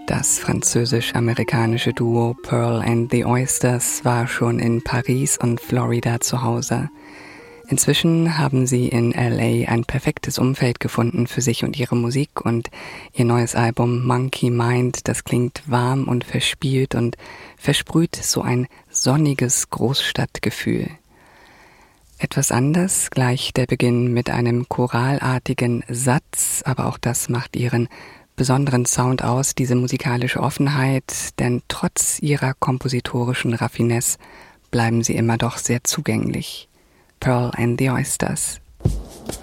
Das französisch-amerikanische Duo Pearl and the Oysters war schon in Paris und Florida zu Hause. Inzwischen haben sie in LA ein perfektes Umfeld gefunden für sich und ihre Musik, und ihr neues Album Monkey Mind, das klingt warm und verspielt und versprüht so ein sonniges Großstadtgefühl. Etwas anders gleich der Beginn mit einem choralartigen Satz, aber auch das macht ihren besonderen Sound aus, diese musikalische Offenheit, denn trotz ihrer kompositorischen Raffinesse bleiben sie immer doch sehr zugänglich. Pearl and the Oysters.